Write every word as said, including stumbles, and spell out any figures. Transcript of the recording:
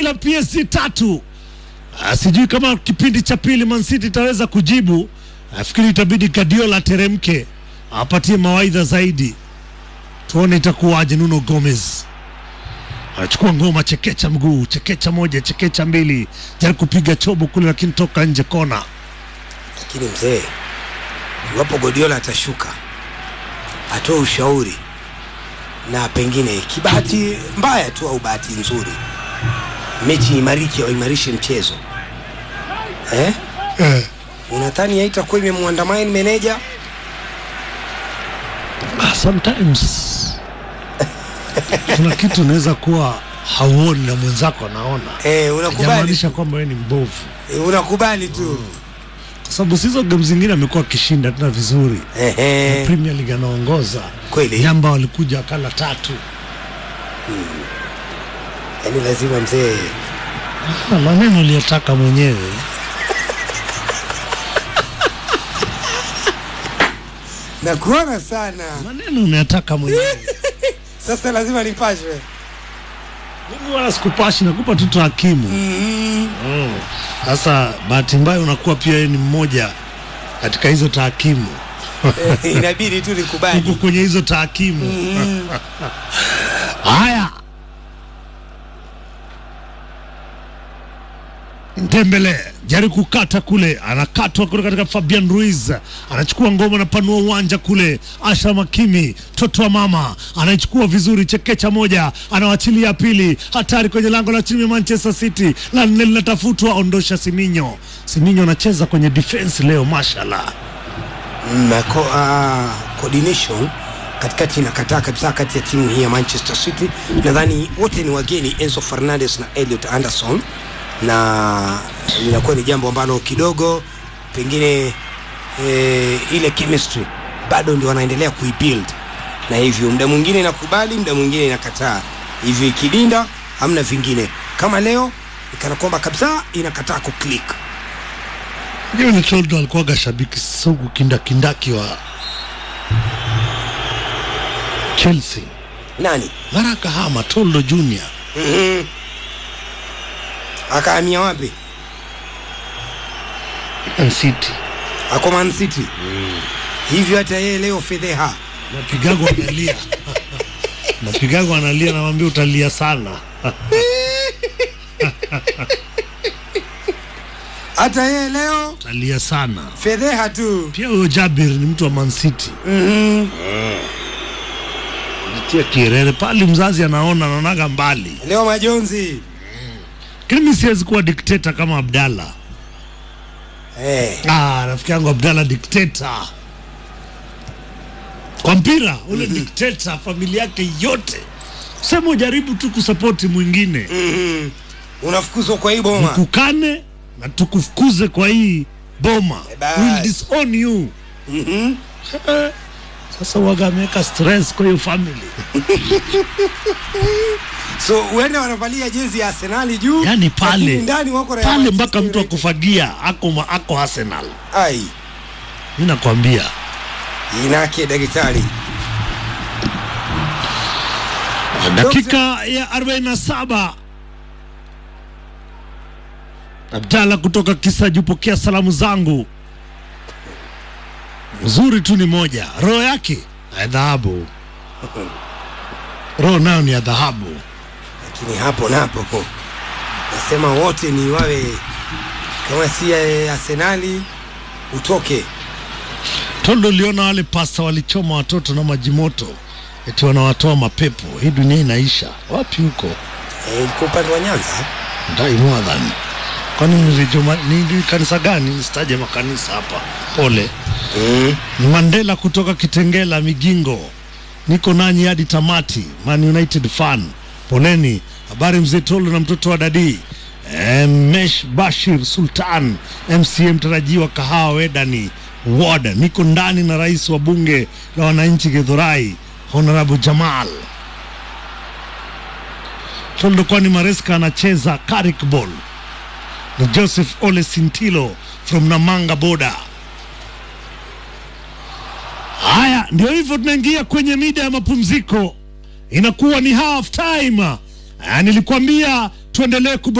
bila P S G tatu. Sijui kama kipindi cha pili Man City itaweza kujibu. Nafikiri itabidi Guardiola teremke apatie mawaidha zaidi. Tuone itakuwaje. Nuno Gomez anachukua ngoma, chekecha mguu, chekecha moja, chekecha mbili, jaribu kupiga chobo kule lakini toka nje kona. Lakini mzee, iwapo Guardiola atashuka, atoe ushauri, na pengine kibahati mbaya tu au bahati nzuri, mechi imarike au imarishe mchezo, eh? Eh. Unadhani haitakuwa imemwandamana manager? Sometimes kuna kitu unaweza kuwa hauoni na mwenzako anaona. Eh, unakubali. Inamaanisha kwamba wewe ni mbovu. Eh, unakubali tu. Mm. Kwa sababu hizo games zingine amekuwa kishinda tena vizuri. Ehe. Premier League anaongoza. Kweli. Yamba walikuja wakala tatu. Hmm. Yaani lazima mzee. Ah, maneno aliyotaka mwenyewe. Na kuona sana. Maneno unayotaka mwenyewe. Sasa lazima nipashwe. Mimi wala sikupashi, nakupa tu tahakimu. Mhm. Mm. Sasa bahati mbaya unakuwa pia ni mmoja katika hizo tahakimu. Inabidi tu nikubali. Uko kwenye hizo tahakimu. Mm. Haya. Dembele jaribu kukata kule, anakatwa kule katika Fabian Ruiz, anachukua ngoma na panua uwanja kule. Asha Makimi, toto wa mama, anaichukua vizuri, chekecha moja, anawachilia pili, hatari kwenye lango la timu ya Manchester City, la nne linatafutwa, ondosha Siminyo. Siminyo anacheza kwenye defense leo, mashallah. Mm, ko, uh, coordination katikati inakataa kabisa kati ya timu hii ya Manchester City. Nadhani wote ni wageni, Enzo Fernandez na Elliot Anderson, na inakuwa ni jambo ambalo kidogo pengine e, ile chemistry bado ndio wanaendelea kuibuild, na hivyo muda mwingine inakubali, muda mwingine inakataa. Hivyo ikidinda hamna vingine. Kama leo ikana kwamba kabisa inakataa ku click. Hiyo ni Toldo alikuwa shabiki sugu kindakindaki wa Chelsea. Nani? Maraka Hama, Toldo Junior. Mhm. Akahamia wapi? Man City. Ako Man City. Mm. Hivyo hata yeye leo fedheha. Napigago analia. Napigago analia, namwambia utalia sana. Hata yeye leo utalia sana. Fedheha tu. Pia huyo Jabir ni mtu wa Man City. Mhm. Nitia kirere pale, mzazi anaona, anaonaga mbali. Leo majonzi. Kimi siwezi kuwa dikteta kama Abdalla. Eh. Ah, rafiki yangu Abdalla dikteta. Kwa mpira, ule mm -hmm. dikteta, familia yake yote. Sema ujaribu tu kusapoti mwingine. Mhm. Unafukuzwa kwa hii boma. Tukukane na tukufukuze kwa hii boma. We'll disown you. Mhm. Sasa wagameka stress kwa hiyo family. So uende wanavalia jezi ya Arsenal juu, yani pale ndani wako na pale mpaka mtu akufagia ako ako Arsenal. Ai, mimi nakwambia inake daktari. Dakika ya arobaini na saba Abdalla kutoka Kisaju, pokea salamu zangu. Mzuri tu ni moja, roho yake ya dhahabu. Roho nayo ni ya dhahabu. Lakini hapo napo nasema wote ni wawe kama si ya Arsenali utoke. Toldo liona wale pasta walichoma watoto na majimoto eti wanawatoa mapepo. Hii dunia inaisha. Wapi huko? Eh, iko upande wa Nyanza. Ndai mwadhani. Kwani mlijoma ni kanisa gani? Nisitaje makanisa hapa. Pole. Mm. Ni Mandela kutoka Kitengela Migingo. Niko nanyi hadi tamati. Man United fan. Poleni. Habari mzee Toldo na mtoto wa dadi. E, Mesh Bashir Sultan M C M tarajiwa Kahawa Wedani Ward. Niko ndani na rais wa bunge la wananchi Githurai Honorable Jamal. Toldo kwani Maresca anacheza Carrick ball. Ni Joseph Ole Sintilo from Namanga Boda. Haya, ndio hivyo tunaingia kwenye mida ya mapumziko. Inakuwa ni half time. Nilikwambia tuendelee